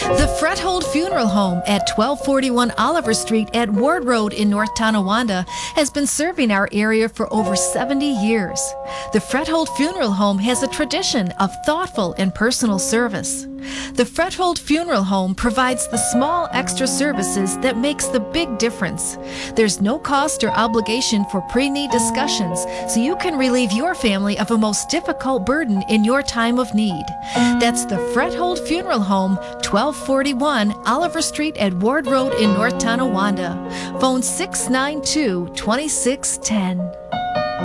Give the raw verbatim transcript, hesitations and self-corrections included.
The Frethold Funeral Home at twelve forty-one Oliver Street at Ward Road in North Tonawanda has been serving our area for over seventy years. The Frethold Funeral Home has a tradition of thoughtful and personal service. The Frethold Funeral Home provides the small extra services that makes the big difference. There's no cost or obligation for pre-need discussions, so you can relieve your family of a most difficult burden in your time of need. That's the Frethold Funeral Home, twelve forty-one Oliver Street at Ward Road in North Tonawanda. Phone six nine two, two six one zero.